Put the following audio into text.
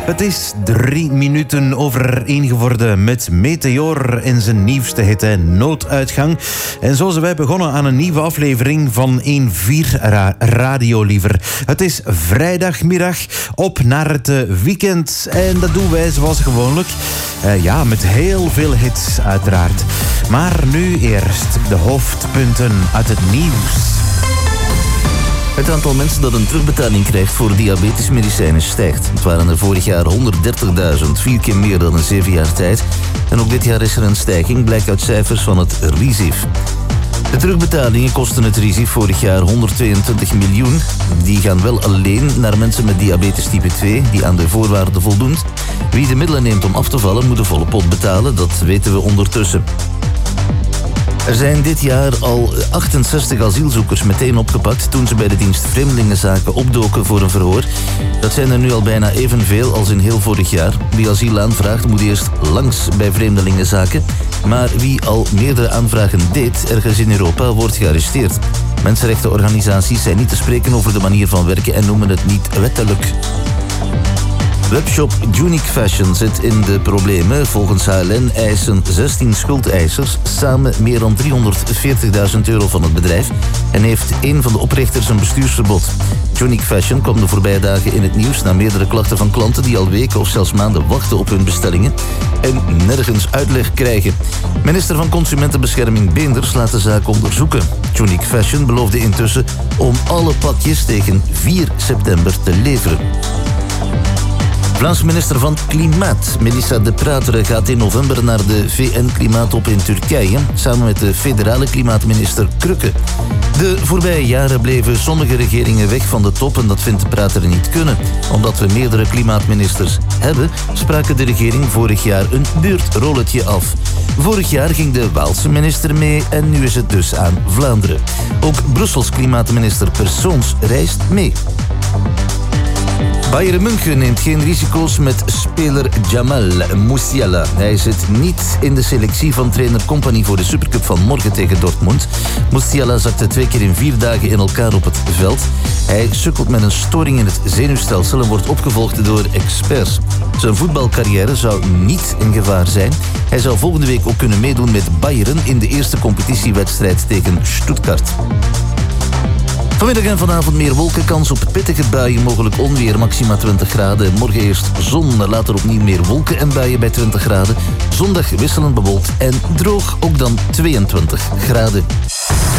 Het is 3 minuten over 1 geworden met Meteor en zijn nieuwste hit, Nooduitgang. En zo zijn wij begonnen aan een nieuwe aflevering van 1-4 Radioliever. Het is vrijdagmiddag, op naar het weekend. En dat doen wij zoals gewoonlijk. Met heel veel hits uiteraard. Maar nu eerst de hoofdpunten uit het nieuws. Het aantal mensen dat een terugbetaling krijgt voor diabetesmedicijnen stijgt. Het waren er vorig jaar 130.000, 4 keer meer dan in 7 jaar tijd. En ook dit jaar is er een stijging, blijkt uit cijfers van het RISIF. De terugbetalingen kosten het RISIF vorig jaar 122 miljoen. Die gaan wel alleen naar mensen met diabetes type 2, die aan de voorwaarden voldoen. Wie de middelen neemt om af te vallen, moet de volle pot betalen, dat weten we ondertussen. Er zijn dit jaar al 68 asielzoekers meteen opgepakt toen ze bij de dienst Vreemdelingenzaken opdoken voor een verhoor. Dat zijn er nu al bijna evenveel als in heel vorig jaar. Wie asiel aanvraagt moet eerst langs bij Vreemdelingenzaken. Maar wie al meerdere aanvragen deed ergens in Europa wordt gearresteerd. Mensenrechtenorganisaties zijn niet te spreken over de manier van werken en noemen het niet wettelijk. Webshop Unique Fashion zit in de problemen. Volgens HLN eisen 16 schuldeisers samen meer dan €340.000 van het bedrijf en heeft een van de oprichters een bestuursverbod. Unique Fashion kwam de voorbije dagen in het nieuws na meerdere klachten van klanten die al weken of zelfs maanden wachten op hun bestellingen en nergens uitleg krijgen. Minister van Consumentenbescherming Beenders laat de zaak onderzoeken. Unique Fashion beloofde intussen om alle pakjes tegen 4 september te leveren. Vlaamse minister van Klimaat, Melissa De Prateren, gaat in november naar de VN-klimaattop in Turkije, samen met de federale klimaatminister Krükke. De voorbije jaren bleven sommige regeringen weg van de top en dat vindt De Prateren niet kunnen. Omdat we meerdere klimaatministers hebben, spraken de regering vorig jaar een beurtrolletje af. Vorig jaar ging de Waalse minister mee en nu is het dus aan Vlaanderen. Ook Brussels klimaatminister Persoons reist mee. Bayern München neemt geen risico's met speler Jamal Musiala. Hij zit niet in de selectie van trainer Kompany voor de Supercup van morgen tegen Dortmund. Musiala zakte 2 keer in 4 dagen in elkaar op het veld. Hij sukkelt met een storing in het zenuwstelsel en wordt opgevolgd door experts. Zijn voetbalcarrière zou niet in gevaar zijn. Hij zou volgende week ook kunnen meedoen met Bayern in de eerste competitiewedstrijd tegen Stuttgart. Vanmiddag en vanavond meer wolken, kans op pittige buien, mogelijk onweer, maxima 20 graden. Morgen eerst zon, later opnieuw meer wolken en buien bij 20 graden. Zondag wisselend bewolkt en droog, ook dan 22 graden.